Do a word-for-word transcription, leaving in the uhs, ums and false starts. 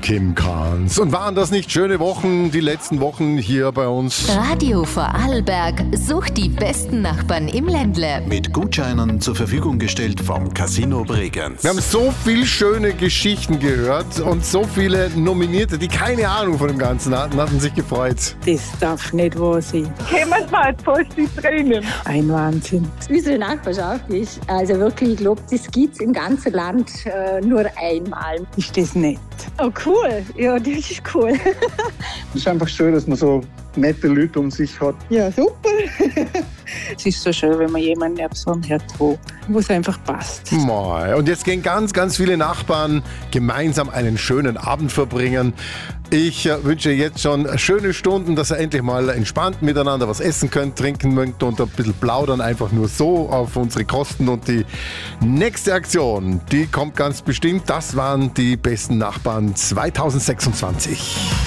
Kim Carnes. Und waren das nicht schöne Wochen, die letzten Wochen hier bei uns? Radio Vorarlberg sucht die besten Nachbarn im Ländle. Mit Gutscheinen zur Verfügung gestellt vom Casino Bregenz. Wir haben so viele schöne Geschichten gehört und so viele Nominierte, die keine Ahnung von dem Ganzen hatten, hatten sich gefreut. Das darf nicht wahr sein. Kommen wir jetzt fast die Tränen. Ein Wahnsinn. Unsere Nachbarschaft ist, also wirklich, ich glaube, das gibt es im ganzen Land äh, nur einmal. Ist das nett? Oh cool, ja, das ist cool. Es ist einfach schön, dass man so nette Leute um sich hat. Ja, super. Es ist so schön, wenn man jemanden hat, wo es einfach passt. Mei. Und jetzt gehen ganz, ganz viele Nachbarn gemeinsam einen schönen Abend verbringen. Ich äh, wünsche jetzt schon schöne Stunden, dass ihr endlich mal entspannt miteinander was essen könnt, trinken mögt und ein bisschen plaudern, einfach nur so auf unsere Kosten. Und die nächste Aktion, die kommt ganz bestimmt. Das waren die besten Nachbarn zwanzig sechsundzwanzig.